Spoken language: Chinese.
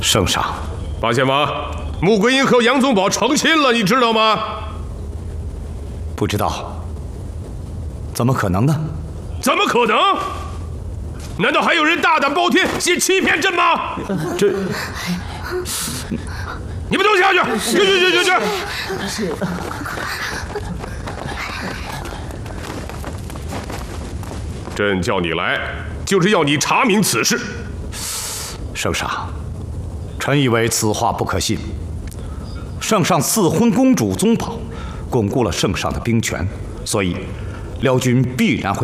圣上， 八贤王，穆桂英和杨宗保成亲了，你知道吗？ 不知道。怎么可能呢？ 怎么可能？难道还有人大胆包天，想欺骗朕吗？ 这， 你们都下去！去！ 是。 朕叫你来，就是要你查明此事。 圣上，臣以为此话不可信。圣上赐婚公主宗保，巩固了圣上的兵权，所以辽军必然会